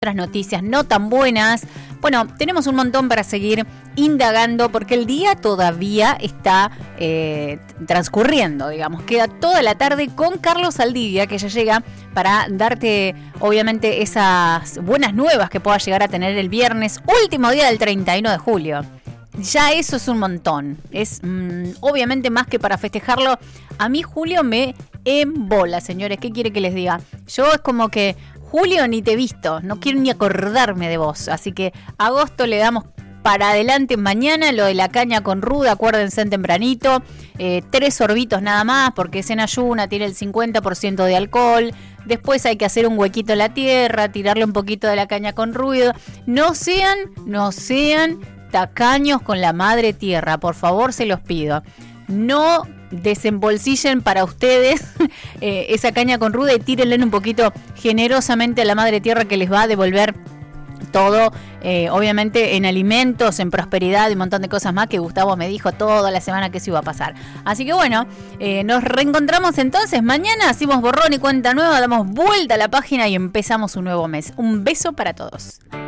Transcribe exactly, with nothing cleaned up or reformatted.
otras noticias no tan buenas. Bueno, tenemos un montón para seguir indagando porque el día todavía está eh, transcurriendo, digamos. Queda toda la tarde con Carlos Saldivia, que ya llega para darte, obviamente, esas buenas nuevas que puedas llegar a tener el viernes, último día del treinta y uno de julio. Ya eso es un montón. Es mmm, obviamente más que para festejarlo. A mí julio me embola, señores. ¿Qué quiere que les diga? Yo es como que julio ni te he visto, no quiero ni acordarme de vos. Así que agosto le damos para adelante mañana. Lo de la caña con ruda, acuérdense tempranito. Eh, tres sorbitos nada más, porque es en ayuna, tiene el cincuenta por ciento de alcohol. Después hay que hacer un huequito en la tierra, tirarle un poquito de la caña con ruido. No sean, no sean tacaños con la madre tierra, por favor, se los pido. No desembolsillen para ustedes eh, esa caña con ruda y tírenle un poquito generosamente a la madre tierra, que les va a devolver todo, eh, obviamente en alimentos, en prosperidad y un montón de cosas más que Gustavo me dijo toda la semana que eso iba a pasar. Así que bueno, eh, nos reencontramos entonces mañana, hacemos borrón y cuenta nueva, damos vuelta a la página y empezamos un nuevo mes. Un beso para todos.